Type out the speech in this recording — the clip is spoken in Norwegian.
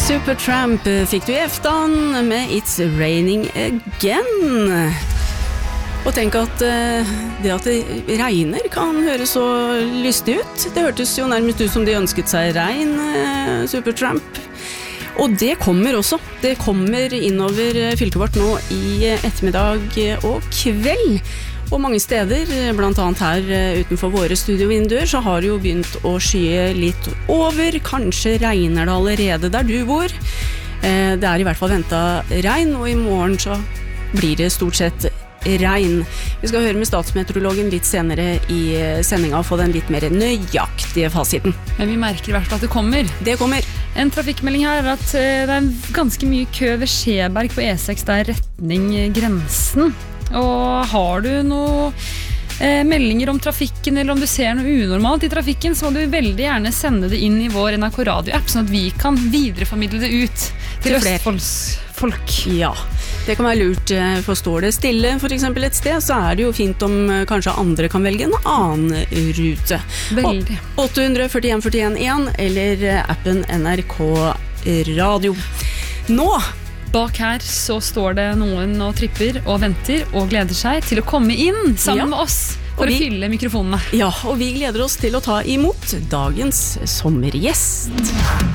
Supertramp fikk du I eftan med It's Raining Again. Og tenk at det at det regner kan høres så lystig ut. Det hørtes jo nærmest ut som de ønsket seg regn, Supertramp. Og det kommer også. Det kommer innover fylket vårt nå I ettermiddag og kveld. Og mange steder, blant annet her utenfor våre studiovinduer, så har det jo begynt å skye litt over. Kanskje regner det allerede der du bor. Det I hvert fall ventet regn, og I morgen så blir det stort sett regn. Vi skal høre med statsmeteorologen litt senere I sendingen og få den litt mer nøyaktige fasiten. Men vi merker I hvert fall at det kommer. Det kommer. En trafikkmelding her at det ganske mye kø ved Skjeberg på E6 der retning grensen. Og har du noen meldinger om trafikken, eller om du ser noe unormalt I trafikken, så må du veldig gjerne sende det inn I vår NRK Radio-app, sånn at vi kan videreformidle det ut til Østfoldsfolk. Ja, det kan være lurt, for står det stille for eksempel et sted, så det jo fint om kanskje andre kan velge en annen rute. Veldig. 841 41 1 eller appen NRK Radio. Nå Bak her så står det noen og tripper og venter og gleder seg til å komme inn sammen med oss for å fylle mikrofonene. Ja, og vi gleder oss til å ta imot dagens sommergjest.